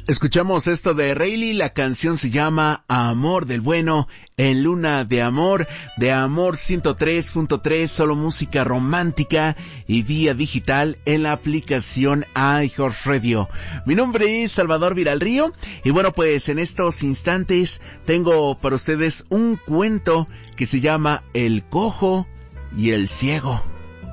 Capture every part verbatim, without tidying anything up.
Escuchamos esto de Rayleigh, la canción se llama Amor del Bueno, en Luna de Amor, de Amor ciento tres punto tres, solo música romántica y vía digital en la aplicación iHeartRadio. Mi nombre es Salvador Viralrío y bueno, pues en estos instantes tengo para ustedes un cuento que se llama El Cojo y el Ciego.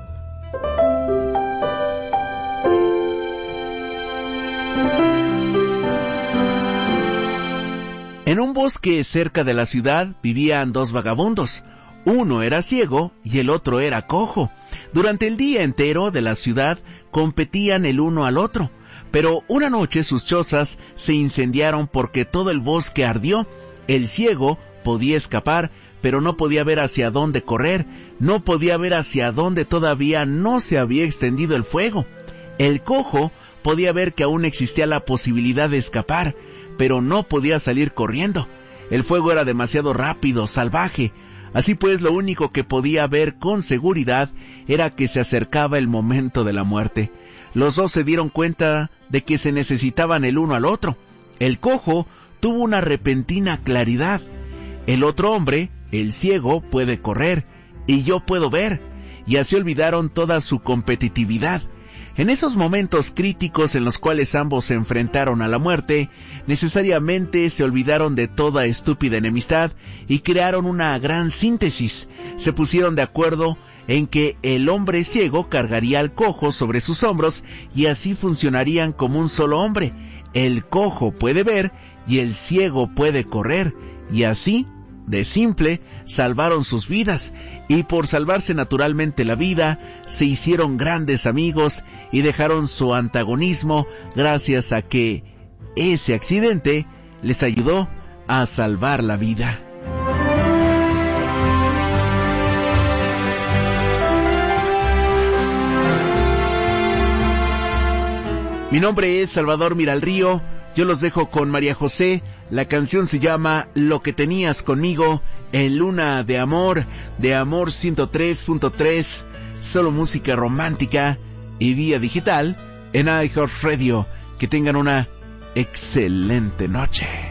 En un bosque cerca de la ciudad vivían dos vagabundos. Uno era ciego y el otro era cojo. Durante el día entero de la ciudad competían el uno al otro, pero una noche sus chozas se incendiaron porque todo el bosque ardió. El ciego podía escapar, pero no podía ver hacia dónde correr, no podía ver hacia dónde todavía no se había extendido el fuego. El cojo podía ver que aún existía la posibilidad de escapar, pero no podía salir corriendo. El fuego era demasiado rápido, salvaje. Así pues, lo único que podía ver con seguridad era que se acercaba el momento de la muerte. Los dos se dieron cuenta de que se necesitaban el uno al otro. El cojo tuvo una repentina claridad. El otro hombre, el ciego, puede correr, y yo puedo ver. Y así olvidaron toda su competitividad. En esos momentos críticos en los cuales ambos se enfrentaron a la muerte, necesariamente se olvidaron de toda estúpida enemistad y crearon una gran síntesis. Se pusieron de acuerdo en que el hombre ciego cargaría al cojo sobre sus hombros y así funcionarían como un solo hombre. El cojo puede ver y el ciego puede correr, y así, de simple, salvaron sus vidas, y por salvarse naturalmente la vida, se hicieron grandes amigos y dejaron su antagonismo gracias a que ese accidente les ayudó a salvar la vida. Mi nombre es Salvador Viralrío. Yo los dejo con María José. La canción se llama Lo que tenías conmigo, en Luna de Amor, de Amor ciento tres punto tres, solo música romántica y vía digital en iHeartRadio. Que tengan una excelente noche.